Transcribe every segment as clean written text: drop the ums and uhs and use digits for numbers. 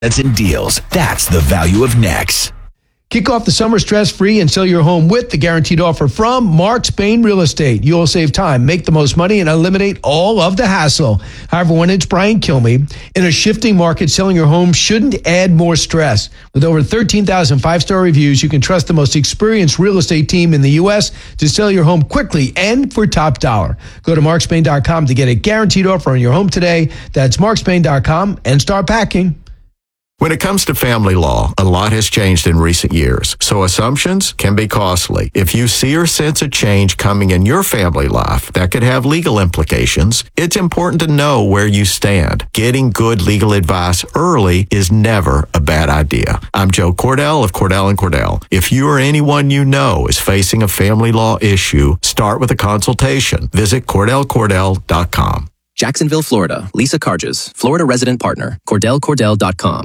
That's in deals. That's the value of Nex. Kick off the summer stress-free and sell your home with the guaranteed offer from Mark Spain Real Estate. You'll save time, make the most money, and eliminate all of the hassle. However, when it's Brian Kilmeade, in a shifting market, selling your home shouldn't add more stress. With over 13,000 five-star reviews, you can trust the most experienced real estate team in the U.S. to sell your home quickly and for top dollar. Go to markspain.com to get a guaranteed offer on your home today. That's markspain.com and start packing. When it comes to family law, a lot has changed in recent years, so assumptions can be costly. If you see or sense a change coming in your family life that could have legal implications, it's important to know where you stand. Getting good legal advice early is never a bad idea. I'm Joe Cordell of Cordell & Cordell. If you or anyone you know is facing a family law issue, start with a consultation. Visit CordellCordell.com. Jacksonville, Florida. Lisa Carges, Florida resident partner. CordellCordell.com.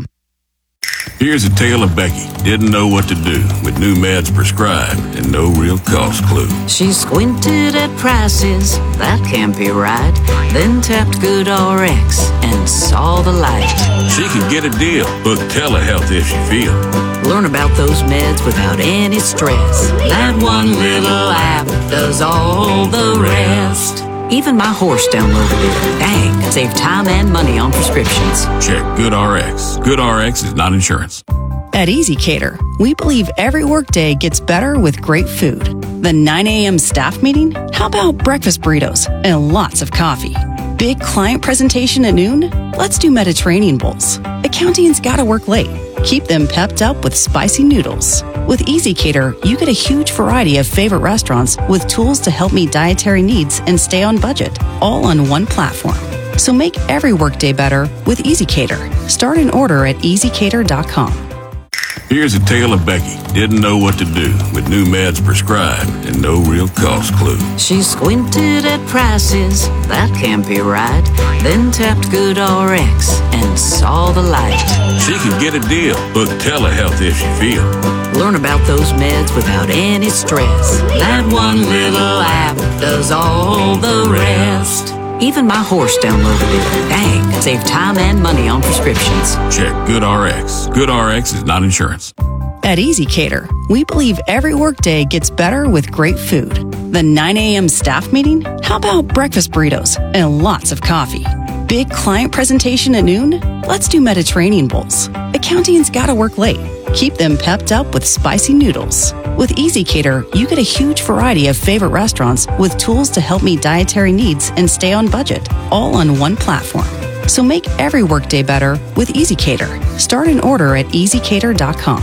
Here's a tale of Becky. Didn't know what to do with new meds prescribed and no real cost clue. She squinted at prices, that can't be right. Then tapped GoodRx and saw the light. She could get a deal. Book telehealth if she feels. Learn about those meds without any stress. That one little app does all the rest. Even my horse downloaded it. Dang, save time and money on prescriptions. Check GoodRx. GoodRx is not insurance. At EasyCater, we believe every workday gets better with great food. The 9 a.m. staff meeting? How about breakfast burritos and lots of coffee? Big client presentation at noon? Let's do Mediterranean bowls. Accounting's gotta work late. Keep them pepped up with spicy noodles. With EasyCater, you get a huge variety of favorite restaurants with tools to help meet dietary needs and stay on budget, all on one platform. So make every workday better with EasyCater. Start an order at easycater.com. Here's a tale of Becky. Didn't know what to do with new meds prescribed and no real cost clue. She squinted at prices, that can't be right. Then tapped GoodRx and saw the light. She could get a deal. Book telehealth if she feels. Learn about those meds without any stress. That one little app does all the rest. Even my horse downloaded it. Dang, save time and money on prescriptions. Check GoodRx. GoodRx is not insurance. At EasyCater, we believe every workday gets better with great food. The 9 a.m. staff meeting? How about breakfast burritos and lots of coffee? Big client presentation at noon? Let's do Mediterranean bowls. Accounting's gotta work late. Keep them pepped up with spicy noodles. With EasyCater, you get a huge variety of favorite restaurants with tools to help meet dietary needs and stay on budget, all on one platform. So make every workday better with EasyCater. Start an order at easycater.com.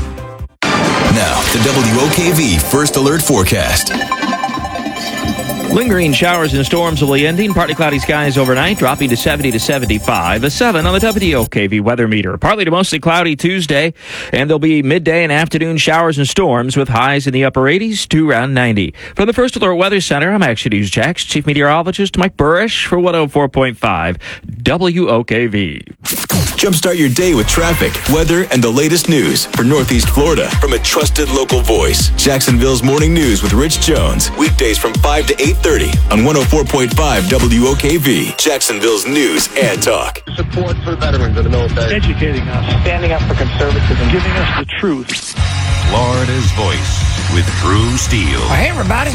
Now, the WOKV First Alert Forecast. Lingering showers and storms will be ending. Partly cloudy skies overnight, dropping to 70 to 75. A 7 on the WOKV weather meter. Partly to mostly cloudy Tuesday, and there'll be midday and afternoon showers and storms with highs in the upper 80s to around 90. From the First Alert Weather Center, I'm Action News Jax, Chief Meteorologist Mike Burrish for 104.5 WOKV. Jumpstart your day with traffic, weather, and the latest news for Northeast Florida from a trusted local voice. Jacksonville's Morning News with Rich Jones. Weekdays from 5 to 8:30 on 104.5 WOKV. Jacksonville's news and talk. Support for veterans of the military. Educating us. Standing up for conservatism. Giving us the truth. Florida's Voice with Drew Steele. Well, hey, everybody.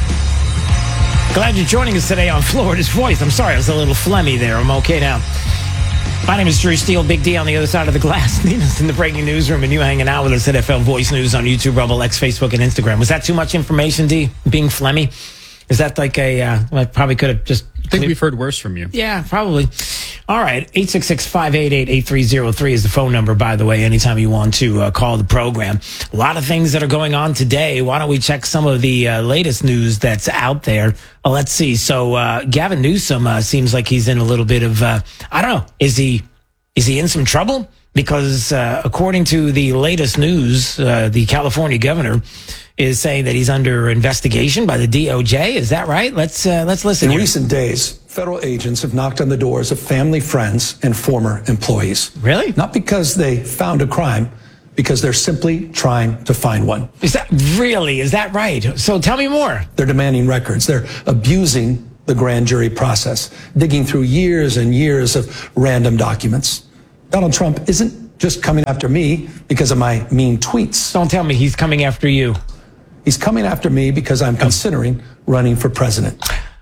Glad you're joining us today on Florida's Voice. I'm sorry, I was a little phlegmy there. I'm okay now. My name is Drew Steele, Big D on the other side of the glass. Nina's in the breaking newsroom, and you hanging out with us at FL Voice News on YouTube, Rumble, X, Facebook, and Instagram. Was that too much information, D, being phlegmy? Is that like I probably could have just... I think we've heard worse from you. Yeah, probably. All right, 866-588-8303 is the phone number, by the way, anytime you want to call the program. A lot of things that are going on today. Why don't we check some of the latest news that's out there? Let's see. So Gavin Newsom seems like he's in a little bit of, I don't know, is he in some trouble? Because according to the latest news, the California governor is saying that he's under investigation by the DOJ. Is that right? Let's listen. In recent days, federal agents have knocked on the doors of family, friends, and former employees. Really? Not because they found a crime, because they're simply trying to find one. Is that right? So tell me more. They're demanding records. They're abusing the grand jury process, digging through years and years of random documents. Donald Trump isn't just coming after me because of my mean tweets. Don't tell me he's coming after you. He's coming after me because I'm considering running for president.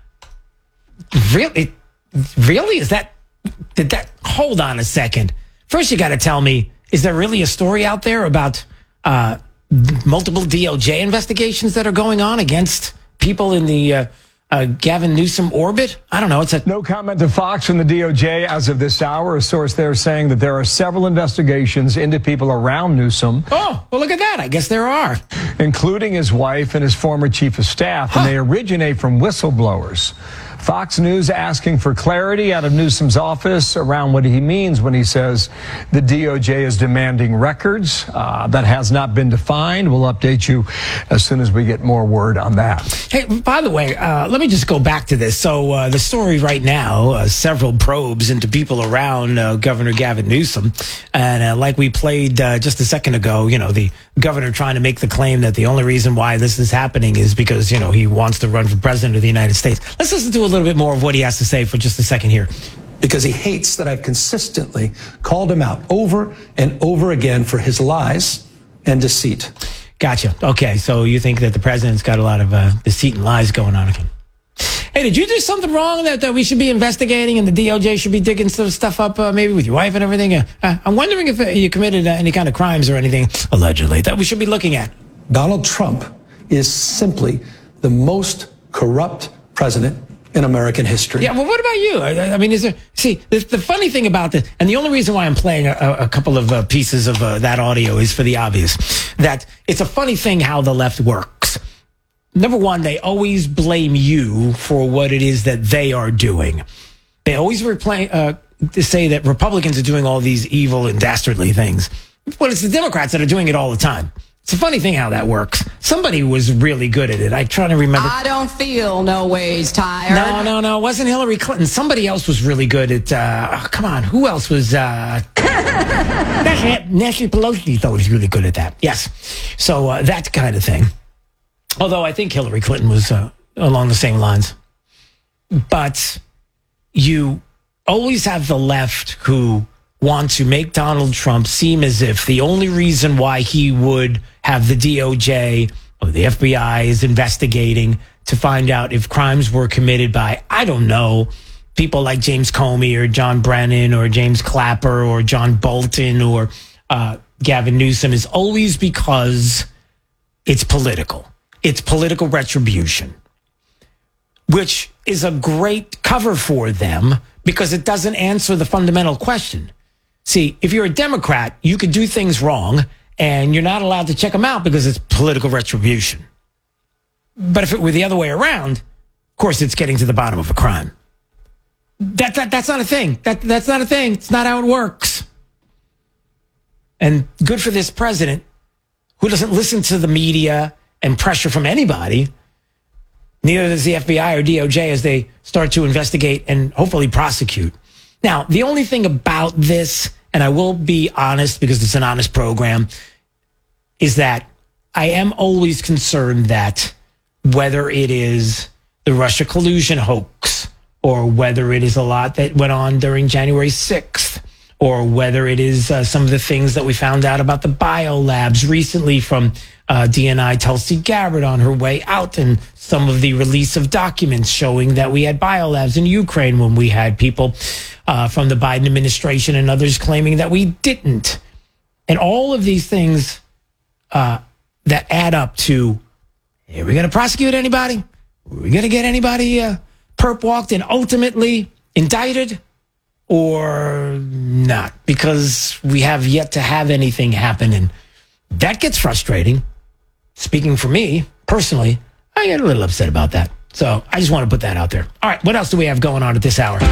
Really? Really? Hold on a second. First, you got to tell me, is there really a story out there about multiple DOJ investigations that are going on against people in the Gavin Newsom orbit? I don't know. No comment to Fox from the DOJ as of this hour. A source there saying that there are several investigations into people around Newsom. Oh, well, look at that. I guess there are. Including his wife and his former chief of staff, and they originate from whistleblowers. Fox News asking for clarity out of Newsom's office around what he means when he says the DOJ is demanding records. That has not been defined. We'll update you as soon as we get more word on that. Hey, by the way, let me just go back to this. So the story right now, several probes into people around Governor Gavin Newsom. And like we played just a second ago, the governor trying to make the claim that the only reason why this is happening is because, he wants to run for president of the United States. Let's listen to a little bit more of what he has to say for just a second here. Because he hates that I've consistently called him out over and over again for his lies and deceit. Gotcha. Okay, so you think that the president's got a lot of deceit and lies going on again. Hey, did you do something wrong that we should be investigating and the DOJ should be digging some stuff up maybe with your wife and everything? I'm wondering if you committed any kind of crimes or anything, allegedly, that we should be looking at. Donald Trump is simply the most corrupt president in American history. Yeah, well, what about you? I mean, the funny thing about this, and the only reason why I'm playing a couple of pieces of that audio is for the obvious, that it's a funny thing how the left works. Number one, they always blame you for what it is that they are doing. They always say that Republicans are doing all these evil and dastardly things. Well, it's the Democrats that are doing it all the time. It's a funny thing how that works. Somebody was really good at it. I'm trying to remember. I don't feel no ways tired. No. It wasn't Hillary Clinton. Somebody else was really good at, come on. Who else was, Nancy Pelosi thought was really good at that. Yes. So that kind of thing. Although I think Hillary Clinton was along the same lines. But you always have the left who want to make Donald Trump seem as if the only reason why he would have the DOJ or the FBI is investigating to find out if crimes were committed by, I don't know, people like James Comey or John Brennan or James Clapper or John Bolton or Gavin Newsom is always because it's political. It's political retribution, which is a great cover for them because it doesn't answer the fundamental question. See, if you're a Democrat, you could do things wrong and you're not allowed to check them out because it's political retribution. But if it were the other way around, of course, it's getting to the bottom of a crime. That's not a thing. That's not a thing. It's not how it works. And good for this president who doesn't listen to the media and pressure from anybody. Neither does the FBI or DOJ as they start to investigate and hopefully prosecute. Now, the only thing about this, and I will be honest because it's an honest program, is that I am always concerned that whether it is the Russia collusion hoax or whether it is a lot that went on during January 6th or whether it is some of the things that we found out about the biolabs recently from DNI Tulsi Gabbard on her way out and some of the release of documents showing that we had biolabs in Ukraine when we had people from the Biden administration and others claiming that we didn't. And all of these things that add up to, are we going to prosecute anybody? Are we going to get anybody perp walked and ultimately indicted or not? Because we have yet to have anything happen. And that gets frustrating. Speaking for me, personally, I get a little upset about that. So I just want to put that out there. All right, what else do we have going on at this hour?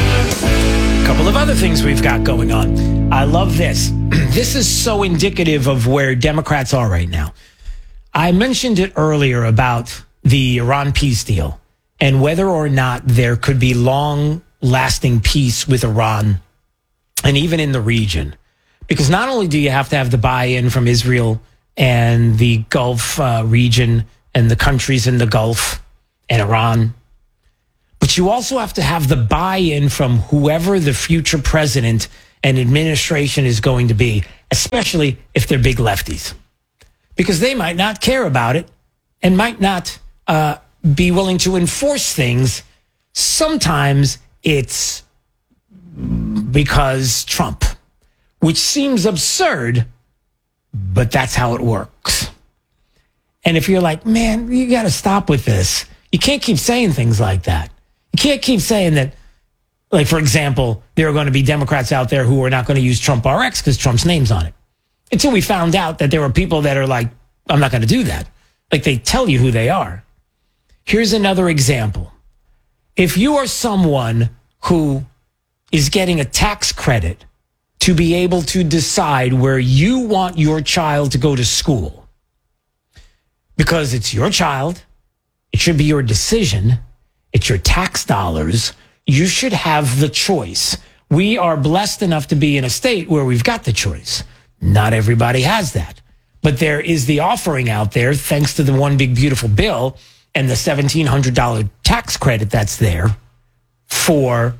A couple of other things we've got going on. I love this. This is so indicative of where Democrats are right now. I mentioned it earlier about the Iran peace deal and whether or not there could be long-lasting peace with Iran and even in the region. Because not only do you have to have the buy-in from Israel and the Gulf region and the countries in the Gulf and Iran, but you also have to have the buy-in from whoever the future president an administration is going to be, especially if they're big lefties, because they might not care about it and might not be willing to enforce things. Sometimes it's because Trump, which seems absurd, but that's how it works. And if you're like, man, you got to stop with this. You can't keep saying things like that. You can't keep saying that, like, for example, there are going to be Democrats out there who are not going to use Trump RX because Trump's name's on it. Until we found out that there were people that are like, I'm not going to do that. Like, they tell you who they are. Here's another example. If you are someone who is getting a tax credit to be able to decide where you want your child to go to school, because it's your child, it should be your decision, it's your tax dollars, you should have the choice. We are blessed enough to be in a state where we've got the choice. Not everybody has that. But there is the offering out there, thanks to the One Big Beautiful Bill and the $1,700 tax credit that's there for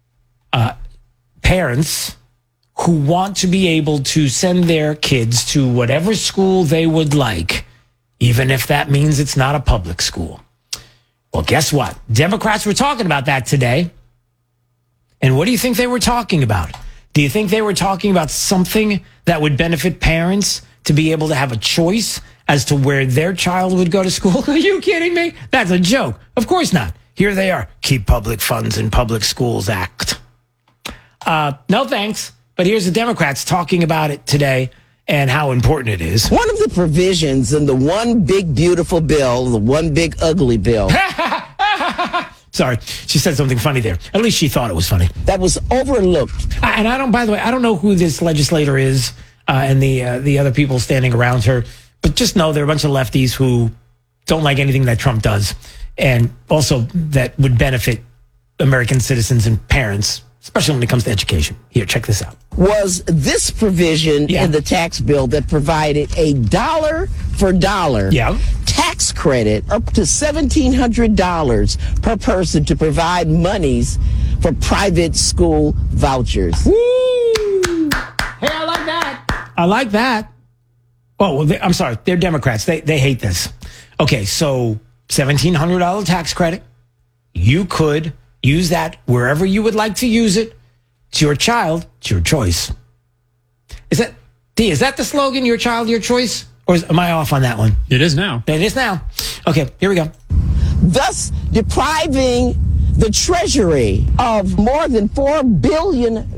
parents who want to be able to send their kids to whatever school they would like, even if that means it's not a public school. Well, guess what? Democrats were talking about that today. And what do you think they were talking about? Do you think they were talking about something that would benefit parents to be able to have a choice as to where their child would go to school? Are you kidding me? That's a joke. Of course not. Here they are. Keep Public Funds in Public Schools Act. No thanks. But here's the Democrats talking about it today and how important it is. One of the provisions in the One Big Beautiful Bill, the One Big Ugly Bill. Sorry, she said something funny there. At least she thought it was funny. That was overlooked. And I don't, by the way, I don't know who this legislator is and the other people standing around her, but just know they're a bunch of lefties who don't like anything that Trump does, and also that would benefit American citizens and parents, especially when it comes to education. Here, check this out. Was this provision in the tax bill that provided a dollar for dollar tax credit up to $1,700 per person to provide monies for private school vouchers. Woo! Hey, I like that. I like that. Oh, well, I'm sorry. They're Democrats. They hate this. Okay, so $1,700 tax credit. You could use that wherever you would like to use it. It's your child. It's your choice. Is that the slogan, your child, your choice? Or am I off on that one? It is now. It is now. Okay, here we go. Thus depriving the Treasury of more than $4 billion.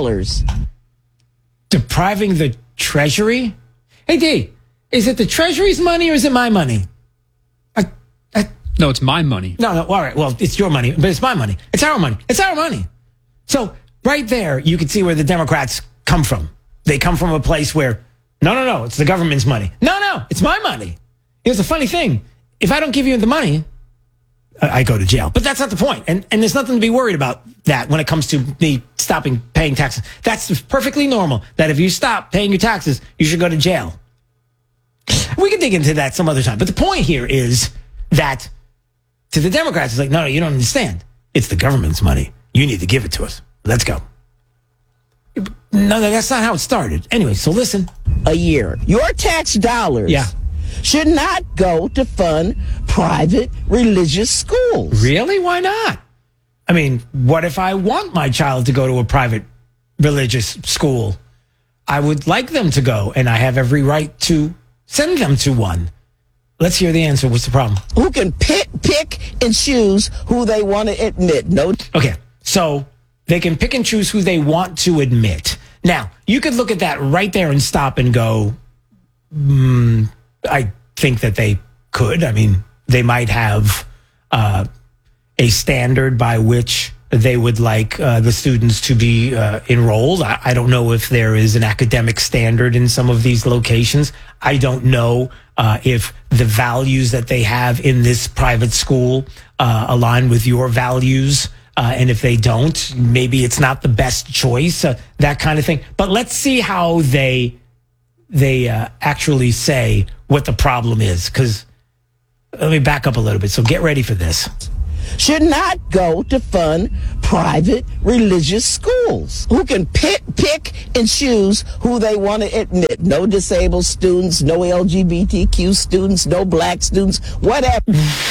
Depriving the Treasury? Hey, D, is it the Treasury's money or is it my money? No, it's my money. No, all right. Well, it's your money, but it's my money. It's our money. It's our money. So right there, you can see where the Democrats come from. They come from a place where, no, it's the government's money. No, it's my money. Here's the funny thing. If I don't give you the money, I go to jail. But that's not the point. And there's nothing to be worried about that when it comes to me stopping paying taxes. That's perfectly normal, that if you stop paying your taxes, you should go to jail. We can dig into that some other time. But the point here is that to the Democrats, it's like, no, you don't understand. It's the government's money. You need to give it to us. Let's go. No, that's not how it started. Anyway, so listen. A year. Your tax dollars should not go to fund private religious schools. Really? Why not? I mean, what if I want my child to go to a private religious school? I would like them to go, and I have every right to send them to one. Let's hear the answer. What's the problem? Who can pick and choose who they want to admit? No. Okay, so they can pick and choose who they want to admit. Now, you could look at that right there and stop and go, I think that they could. I mean, they might have a standard by which they would like the students to be enrolled. I don't know if there is an academic standard in some of these locations. I don't know if the values that they have in this private school align with your values. And if they don't, maybe it's not the best choice, that kind of thing. But let's see how they actually say what the problem is. Because let me back up a little bit. So get ready for this. should not go to fund private religious schools who can pick and choose who they want to admit. No disabled students, no LGBTQ students, no black students, whatever.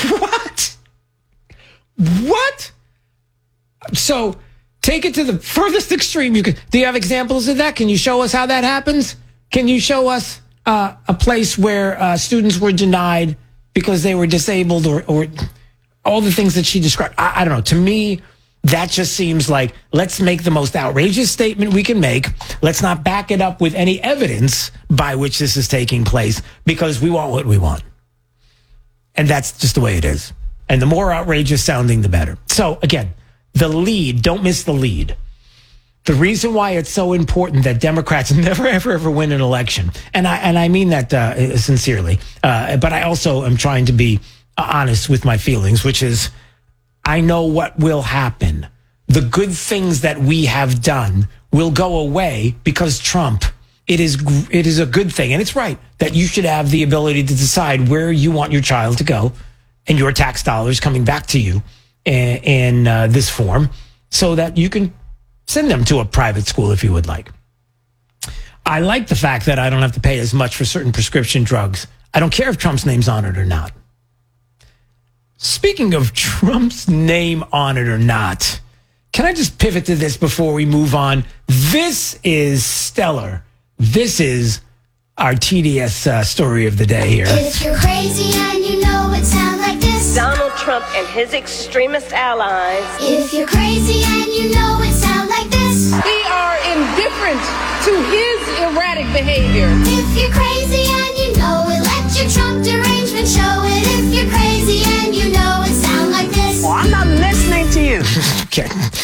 What? So take it to the furthest extreme you can. Do you have examples of that? Can you show us how that happens? Can you show us a place where students were denied because they were disabled or all the things that she described? I don't know. To me, that just seems like, let's make the most outrageous statement we can make. Let's not back it up with any evidence by which this is taking place, because we want what we want. And that's just the way it is. And the more outrageous sounding, the better. So again, the lead, don't miss the lead. The reason why it's so important that Democrats never, ever win an election, and I mean that sincerely, but I also am trying to be honest with my feelings, which is, I know what will happen. The good things that we have done will go away because Trump. It is a good thing, and it's right that you should have the ability to decide where you want your child to go, and your tax dollars coming back to you in this form, so that you can send them to a private school if you would like. I like the fact that I don't have to pay as much for certain prescription drugs. I don't care if Trump's name's on it or not. Speaking of Trump's name on it or not, can I just pivot to this before we move on? This is stellar. This is our TDS story of the day here. If you're crazy and you know it sounds like this. Donald Trump and his extremist allies. If you're crazy and you know it sounds like this. We are indifferent to his erratic behavior. If you're crazy and you know it, let your Trump derangement show it. If you're crazy and you know it sounds like this. Well, I'm not listening to you. Okay.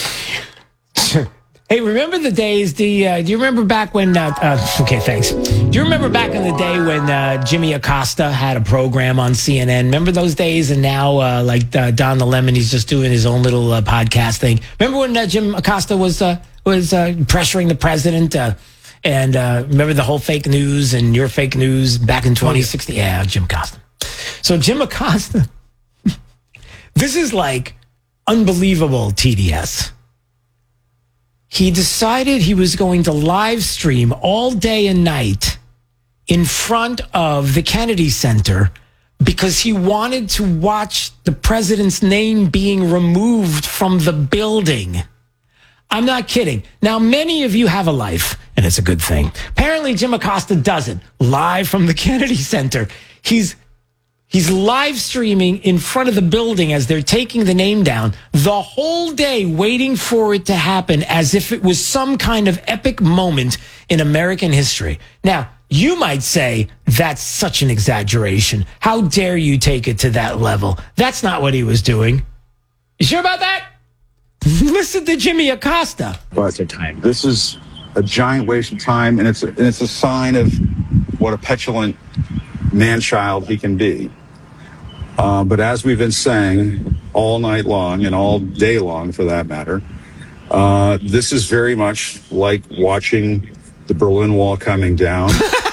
Hey, remember the days, do you remember back when, okay, thanks. Do you remember back in the day when Jimmy Acosta had a program on CNN? Remember those days? And now, Don the Lemon, he's just doing his own little podcast thing. Remember when Jim Acosta was pressuring the president? And remember the whole fake news and your fake news back in 2016? Yeah, Jim Acosta. So Jim Acosta, this is like unbelievable TDS. He decided he was going to live stream all day and night in front of the Kennedy Center because he wanted to watch the president's name being removed from the building. I'm not kidding. Now, many of you have a life, and it's a good thing. Apparently, Jim Acosta doesn't. Live from the Kennedy Center. He's live streaming in front of the building as they're taking the name down the whole day, waiting for it to happen as if it was some kind of epic moment in American history. Now, you might say that's such an exaggeration. How dare you take it to that level? That's not what he was doing. You sure about that? Listen to Jimmy Acosta. This is a giant waste of time, and it's a sign of what a petulant man-child he can be. But as we've been saying all night long and all day long, for that matter, this is very much like watching the Berlin Wall coming down.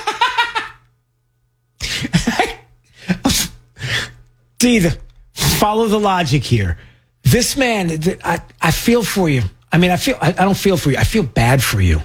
Follow the logic here. This man, I feel for you. I mean, I don't feel for you. I feel bad for you.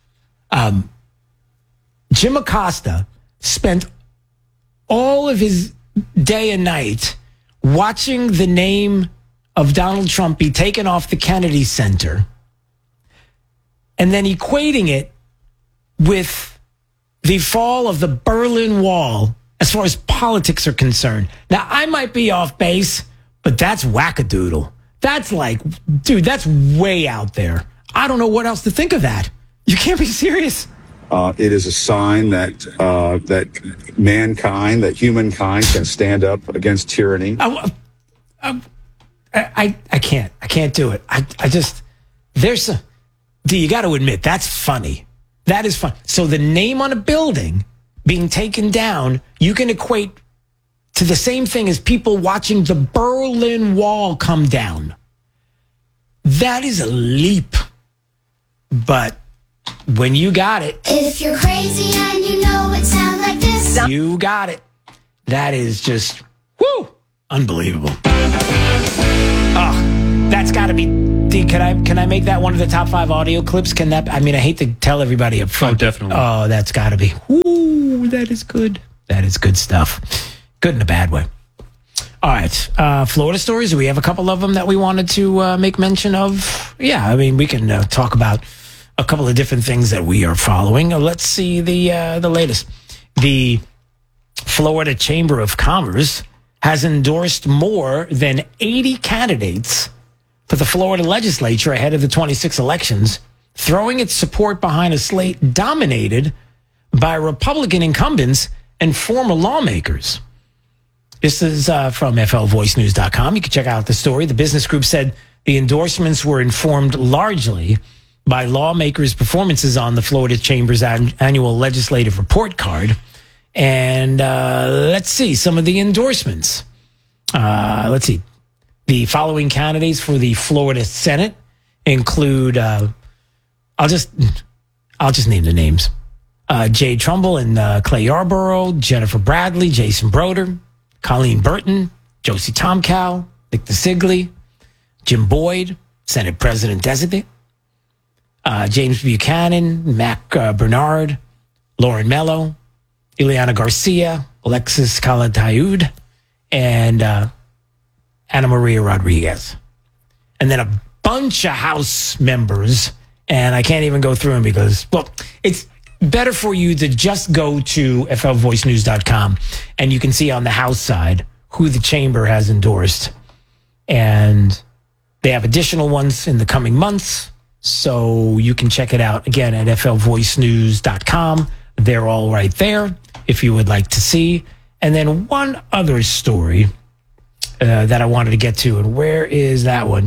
Jim Acosta spent all of his day and night watching the name of Donald Trump be taken off the Kennedy Center and then equating it with the fall of the Berlin Wall as far as politics are concerned. Now, I might be off base, but that's wackadoodle. That's like, dude, that's way out there. I don't know what else to think of that. You can't be serious. It is a sign that mankind, that humankind can stand up against tyranny. I can't do it. You got to admit, that's funny. That is fun. So the name on a building being taken down, you can equate to the same thing as people watching the Berlin Wall come down. That is a leap. But when you got it. If you're crazy and you know it sounds like this. You got it. That is just, woo, unbelievable. Oh, that's got to be. Can I make that one of the top 5 audio clips? Can that? I mean, I hate to tell everybody up front. Oh, definitely. Oh, that's got to be. Ooh, that is good. That is good stuff. Good in a bad way. All right, Florida stories. Do we have a couple of them that we wanted to make mention of? Yeah, I mean, we can talk about a couple of different things that we are following. Let's see the latest. The Florida Chamber of Commerce has endorsed more than 80 candidates for the Florida legislature ahead of the 26 elections, throwing its support behind a slate dominated by Republican incumbents and former lawmakers. This is from FLVoiceNews.com. You can check out the story. The business group said the endorsements were informed largely by lawmakers' performances on the Florida Chamber's annual legislative report card. And let's see some of the endorsements. Let's see. The following candidates for the Florida Senate include, I'll just name the names. Jay Trumbull and Clay Yarborough, Jennifer Bradley, Jason Broder, Colleen Burton, Josie Tomkow, Nick DeSigley, Jim Boyd, Senate President Designate, James Buchanan, Mac Bernard, Lauren Mello, Ileana Garcia, Alexis Calatayud, and Ana Maria Rodriguez. And then a bunch of House members, and I can't even go through them because, well, it's better for you to just go to FLVoiceNews.com and you can see on the House side who the chamber has endorsed. And they have additional ones in the coming months, so you can check it out again at FLVoiceNews.com. They're all right there if you would like to see. And then one other story that I wanted to get to, and where is that one?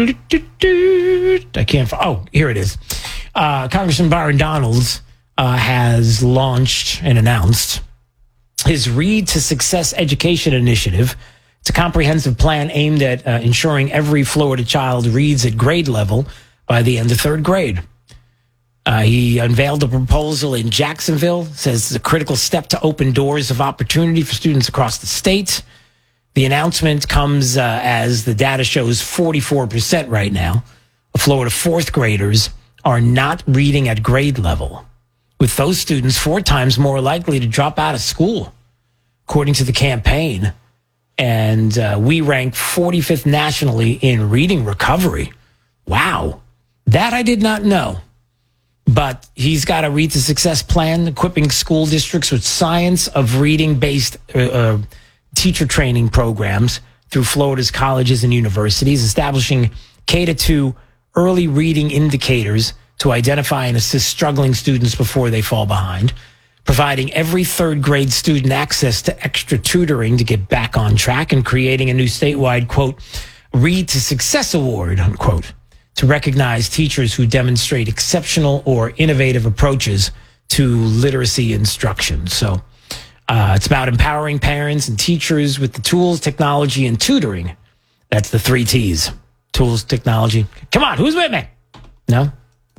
I can't. Oh, here it is. Congressman Byron Donalds has launched and announced his Read to Success Education Initiative. It's a comprehensive plan aimed at ensuring every Florida child reads at grade level by the end of 3rd grade. He unveiled a proposal in Jacksonville, says it's a critical step to open doors of opportunity for students across the state. The announcement comes as the data shows 44% right now of Florida 4th graders are not reading at grade level, with those students 4 times more likely to drop out of school, according to the campaign. And we rank 45th nationally in reading recovery. Wow. That I did not know. But he's got a Read to Success plan equipping school districts with science of reading-based teacher training programs through Florida's colleges and universities, establishing K-2 early reading indicators to identify and assist struggling students before they fall behind, providing every 3rd grade student access to extra tutoring to get back on track, and creating a new statewide, quote, Read to Success Award, unquote, to recognize teachers who demonstrate exceptional or innovative approaches to literacy instruction. So it's about empowering parents and teachers with the tools, technology, and tutoring. That's the 3 T's. Tools, technology. Come on, who's with me? No?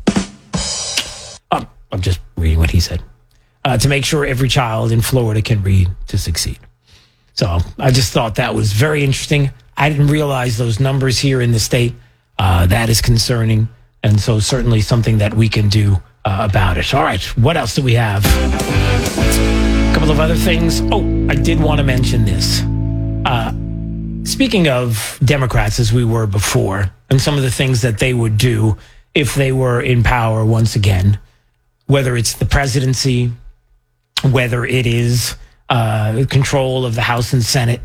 Oh, I'm just reading what he said. To make sure every child in Florida can read to succeed. So I just thought that was very interesting. I didn't realize those numbers here in the state. That is concerning. And so certainly something that we can do about it. All right, what else do we have? A couple of other things. Oh, I did want to mention this. Speaking of Democrats, as we were before, and some of the things that they would do if they were in power once again, whether it's the presidency, whether it is control of the House and Senate,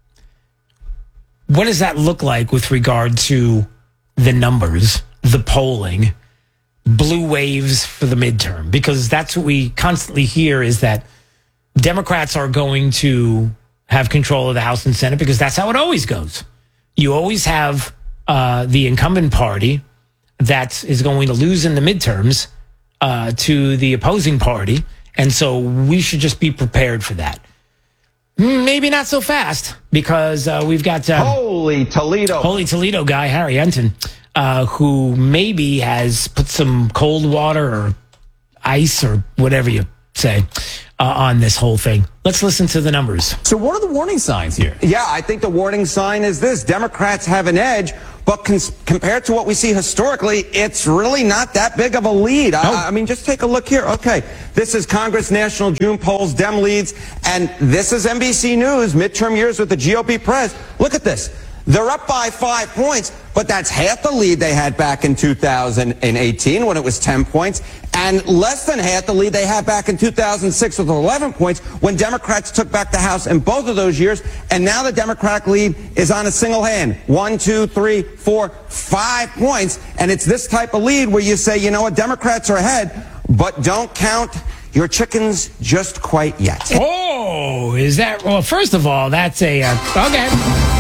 what does that look like with regard to the numbers, the polling, blue waves for the midterm? Because that's what we constantly hear, is that Democrats are going to have control of the House and Senate because that's how it always goes. You always have the incumbent party that is going to lose in the midterms to the opposing party. And so we should just be prepared for that. Maybe not so fast, because we've got Holy Toledo guy, Harry Enton, who maybe has put some cold water or ice or whatever you say on this whole thing. Let's listen to the numbers. So what are the warning signs here? Yeah, I think the warning sign is this. Democrats have an edge, but compared to what we see historically, it's really not that big of a lead. I mean, just take a look here. Okay, this is Congress National June polls, Dem leads, and this is NBC News, midterm years with the GOP press. Look at this. They're up by 5 points, but that's half the lead they had back in 2018 when it was 10 points, and less than half the lead they had back in 2006 with 11 points when Democrats took back the House in both of those years, and now the Democratic lead is on a single hand. 1, 2, 3, 4, 5 points, and it's this type of lead where you say, you know what, Democrats are ahead, but don't count your chickens just quite yet. Oh, is that, well, first of all, that's okay.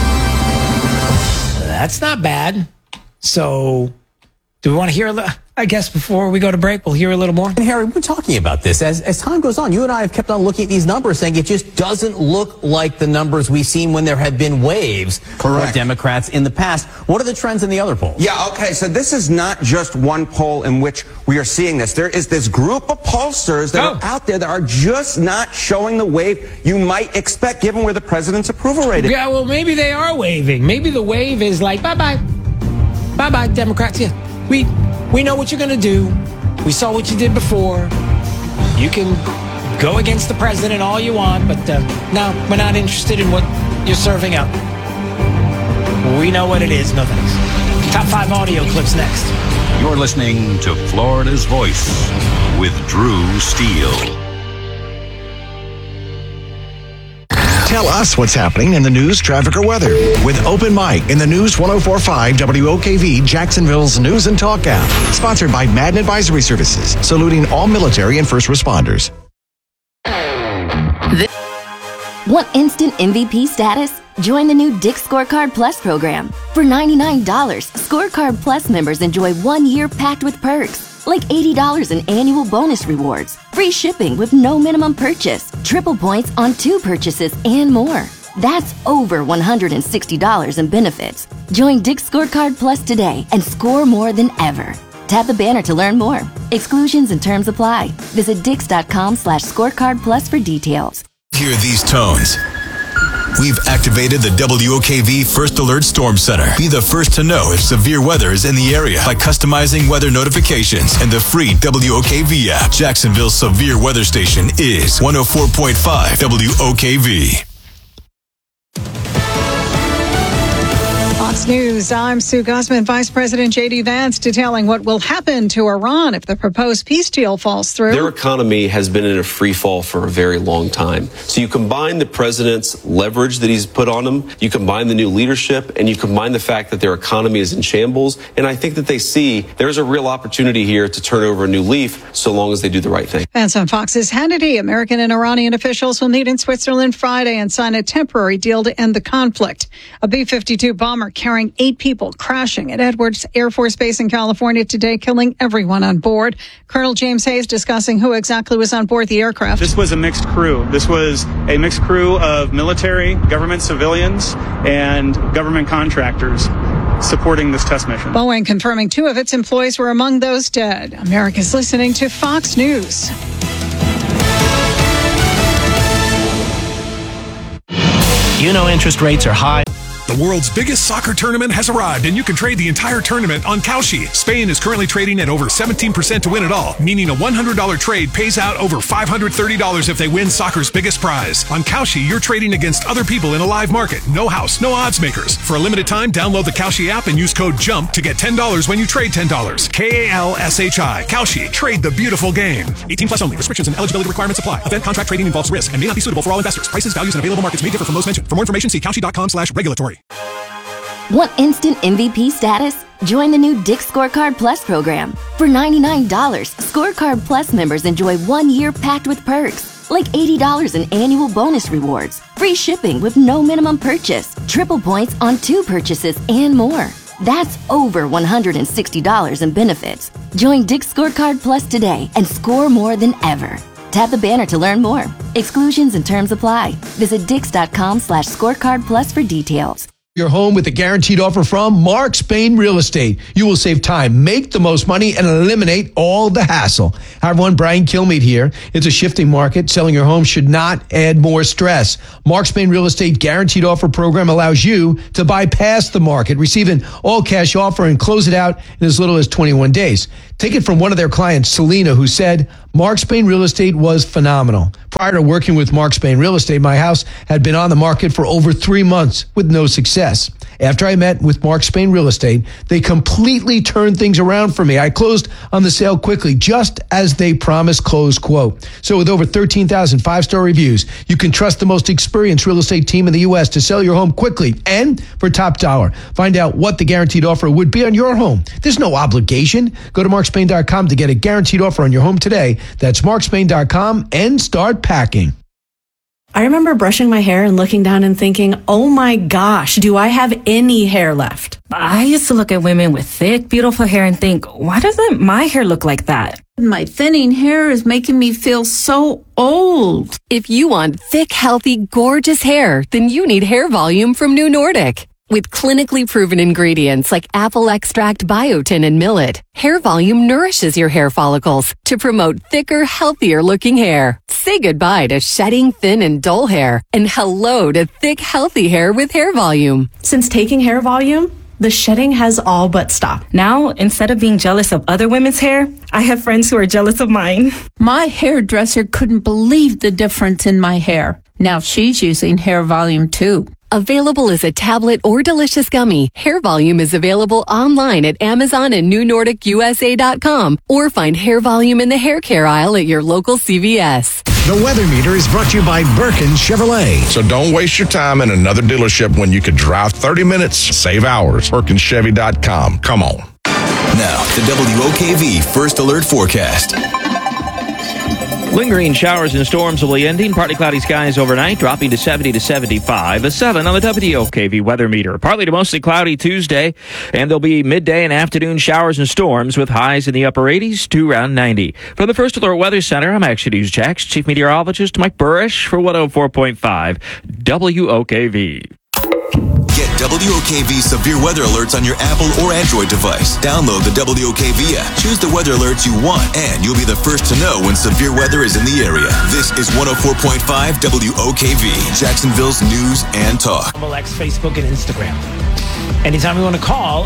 That's not bad. So, do we want to hear a little? I guess before we go to break, we'll hear a little more. And Harry, we're talking about this. As time goes on, you and I have kept on looking at these numbers, saying it just doesn't look like the numbers we've seen when there have been waves for Democrats in the past. What are the trends in the other polls? Yeah, okay, so this is not just one poll in which we are seeing this. There is this group of pollsters that are out there that are just not showing the wave you might expect given where the president's approval rate is. Yeah, well, maybe they are waving. Maybe the wave is like, bye-bye. Bye-bye, Democrats. Yeah, we know what you're going to do. We saw what you did before. You can go against the president all you want, but no, we're not interested in what you're serving up. We know what it is. No thanks. Top 5 audio clips next. You're listening to Florida's Voice with Drew Steele. Tell us what's happening in the news, traffic, or weather with Open Mic in the News 104.5 WOKV, Jacksonville's news and talk app. Sponsored by Madden Advisory Services, saluting all military and first responders. Want instant MVP status? Join the new Dick's Scorecard Plus program. For $99, Scorecard Plus members enjoy 1 year packed with perks, like $80 in annual bonus rewards, free shipping with no minimum purchase, triple points on 2 purchases, and more. That's over $160 in benefits. Join Dick's Scorecard Plus today and score more than ever. Tap the banner to learn more. Exclusions and terms apply. Visit dix.com/scorecard plus for details. Hear these tones. We've activated the WOKV First Alert Storm Center. Be the first to know if severe weather is in the area by customizing weather notifications and the free WOKV app. Jacksonville's severe weather station is 104.5 WOKV. Fox News, I'm Sue Guzman. Vice President J.D. Vance detailing what will happen to Iran if the proposed peace deal falls through. Their economy has been in a free fall for a very long time. So you combine the president's leverage that he's put on them, you combine the new leadership, and you combine the fact that their economy is in shambles, and I think that they see there's a real opportunity here to turn over a new leaf so long as they do the right thing. Vance on Fox's Hannity. American and Iranian officials will meet in Switzerland Friday and sign a temporary deal to end the conflict. A B-52 bomber carrying 8 people crashing at Edwards Air Force Base in California today, killing everyone on board. Colonel James Hayes discussing who exactly was on board the aircraft. This was a mixed crew. This was a mixed crew of military, government civilians, and government contractors supporting this test mission. Boeing confirming 2 of its employees were among those dead. America's listening to Fox News. You know interest rates are high. The world's biggest soccer tournament has arrived, and you can trade the entire tournament on Kalshi. Spain is currently trading at over 17% to win it all, meaning a $100 trade pays out over $530 if they win soccer's biggest prize. On Kalshi, you're trading against other people in a live market. No house, no odds makers. For a limited time, download the Kalshi app and use code JUMP to get $10 when you trade $10. KALSHI. Kalshi. Trade the beautiful game. 18 plus only. Restrictions and eligibility requirements apply. Event contract trading involves risk and may not be suitable for all investors. Prices, values, and available markets may differ from those mentioned. For more information, see Kalshi.com/regulatory. Want instant MVP status? Join the new Dick's Scorecard Plus program. For $99, Scorecard Plus members enjoy 1 year packed with perks, like $80 in annual bonus rewards, free shipping with no minimum purchase, triple points on 2 purchases, and more. That's over $160 in benefits. Join Dick's Scorecard Plus today and score more than ever. Tap the banner to learn more. Exclusions and terms apply. Visit dix.com/scorecard plus for details. Your home with a guaranteed offer from Mark Spain Real Estate. You will save time, make the most money, and eliminate all the hassle. Hi, everyone. Brian Kilmeade here. It's a shifting market. Selling your home should not add more stress. Mark Spain Real Estate guaranteed offer program allows you to bypass the market, receive an all-cash offer, and close it out in as little as 21 days. Take it from one of their clients, Selena, who said, Mark Spain Real Estate was phenomenal. Prior to working with Mark Spain Real Estate, my house had been on the market for over 3 months with no success. After I met with Mark Spain Real Estate, they completely turned things around for me. I closed on the sale quickly, just as they promised, close quote. So with over 13,000 five-star reviews, you can trust the most experienced real estate team in the U.S. to sell your home quickly and for top dollar. Find out what the guaranteed offer would be on your home. There's no obligation. Go to markspain.com to get a guaranteed offer on your home today. That's markspain.com and start packing. I remember brushing my hair and looking down and thinking, oh my gosh, do I have any hair left? I used to look at women with thick, beautiful hair and think, why doesn't my hair look like that? My thinning hair is making me feel so old. If you want thick, healthy, gorgeous hair, then you need Hair Volume from New Nordic. With clinically proven ingredients like apple extract, biotin, and millet, Hair Volume nourishes your hair follicles to promote thicker, healthier looking hair. Say goodbye to shedding, thin, and dull hair, and hello to thick, healthy hair with Hair Volume. Since taking Hair Volume, the shedding has all but stopped. Now, instead of being jealous of other women's hair, I have friends who are jealous of mine. My hairdresser couldn't believe the difference in my hair. Now she's using Hair Volume too. Available as a tablet or delicious gummy, Hair Volume is available online at Amazon and NewNordicUSA.com, or find Hair Volume in the hair care aisle at your local CVS. The Weather Meter is brought to you by Birkin Chevrolet. So don't waste your time in another dealership when you could drive 30 minutes, save hours. BirkinChevy.com. Come on. Now, the WOKV First Alert Forecast. Lingering showers and storms will be ending. Partly cloudy skies overnight, dropping to 70 to 75. A 7 on the WOKV weather meter. Partly to mostly cloudy Tuesday, and there'll be midday and afternoon showers and storms with highs in the upper 80s to around 90. From the First Alert Weather Center, I'm Action News Jax, Chief Meteorologist Mike Burrish for 104.5 WOKV. Get WOKV severe weather alerts on your Apple or Android device. Download the WOKV app. Choose the weather alerts you want, and you'll be the first to know when severe weather is in the area. This is 104.5 WOKV, Jacksonville's news and talk. X, Facebook, and Instagram. Anytime you want to call,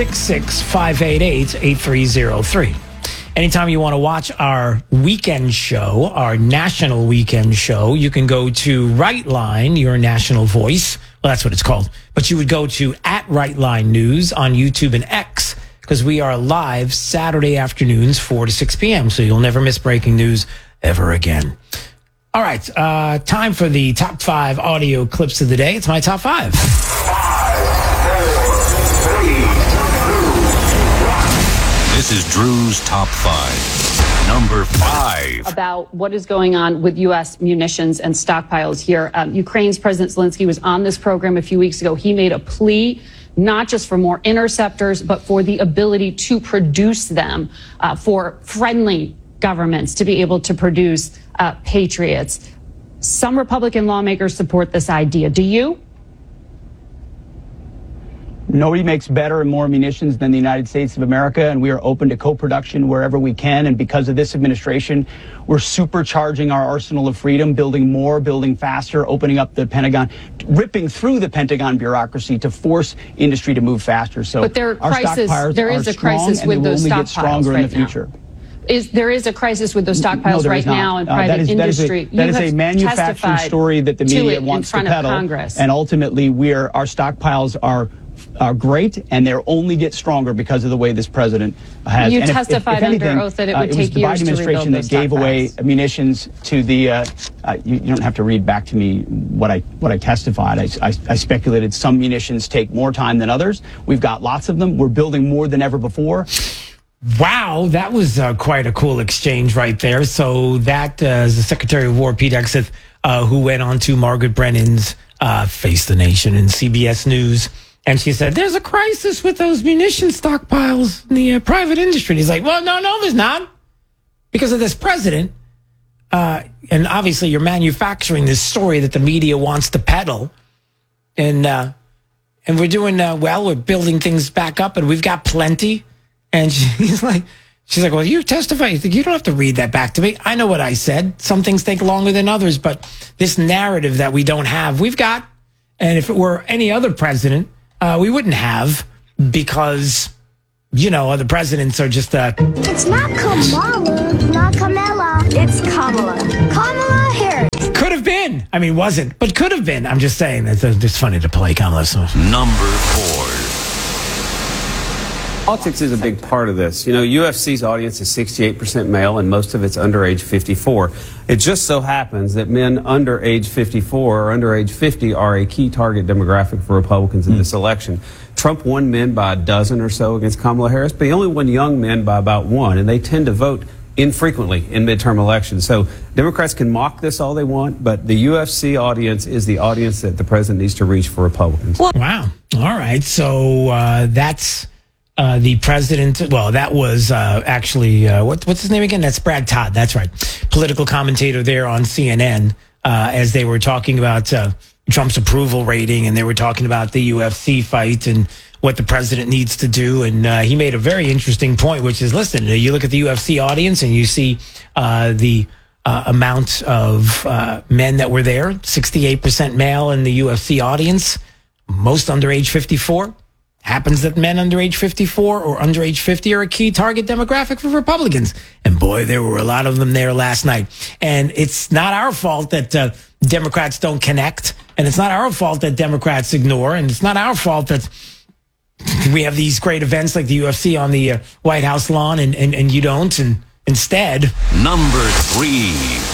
866-588-8303. Anytime you want to watch our weekend show, our national weekend show, you can go to Rightline, your national voice. Well, that's what it's called. But you would go to @Rightline News on YouTube and X, because we are live Saturday afternoons, 4 to 6 p.m. So you'll never miss breaking news ever again. All right. Time for the top 5 audio clips of the day. It's my top 5. This is Drew's Top 5. Number 5. About what is going on with U.S. munitions and stockpiles here. Ukraine's President Zelensky was on this program a few weeks ago. He made a plea not just for more interceptors, but for the ability to produce them for friendly governments to be able to produce Patriots. Some Republican lawmakers support this idea. Do you? Nobody makes better and more munitions than the United States of America, and we are open to co-production wherever we can. And because of this administration, we're supercharging our arsenal of freedom, building more, building faster, opening up the Pentagon, ripping through the Pentagon bureaucracy to force industry to move faster. So but there are crisis, there is a crisis with those stockpiles right now. There is a crisis with those stockpiles right now in private industry. That is a manufacturing story that the media wants to peddle. And ultimately, our stockpiles are great, and they'll only get stronger because of the way this president has. You testified under oath that it would take years to rebuild those stockpiles. It was the Biden administration that gave away munitions to the. You don't have to read back to me what I testified. I speculated some munitions take more time than others. We've got lots of them. We're building more than ever before. Wow, that was quite a cool exchange right there. So that is the Secretary of War, Pete Hegseth, who went on to Margaret Brennan's Face the Nation and CBS News. And she said, there's a crisis with those munition stockpiles in the private industry. And he's like, well, no, there's not. Because of this president. And obviously you're manufacturing this story that the media wants to peddle. And and we're doing well. We're building things back up, and we've got plenty. And she's like, well, you testify. You don't have to read that back to me. I know what I said. Some things take longer than others, but this narrative that we don't have, we've got. And if it were any other president, we wouldn't have, because, other presidents are just... It's not Kamala, not Kamala. It's Kamala. Kamala Harris. Could have been. I mean, wasn't, but could have been. I'm just saying that it's funny to play Kamala. So. Number 4. Politics is a big part of this. UFC's audience is 68% male, and most of it's under age 54. It just so happens that men under age 54 or under age 50 are a key target demographic for Republicans in this election. Trump won men by a dozen or so against Kamala Harris, but he only won young men by about one, and they tend to vote infrequently in midterm elections. So Democrats can mock this all they want, but the UFC audience is the audience that the president needs to reach for Republicans. Wow. All right. So that's... the president, well, that was actually, what's his name again? That's Brad Todd. That's right. Political commentator there on CNN, as they were talking about Trump's approval rating, and they were talking about the UFC fight and what the president needs to do. And he made a very interesting point, which is, listen, you look at the UFC audience and you see the amount of men that were there, 68% male in the UFC audience, most under age 54. Happens that men under age 54 or under age 50 are a key target demographic for Republicans. And boy, there were a lot of them there last night. And it's not our fault that Democrats don't connect. And it's not our fault that Democrats ignore. And it's not our fault that we have these great events like the UFC on the White House lawn and you don't. And instead... Number 3.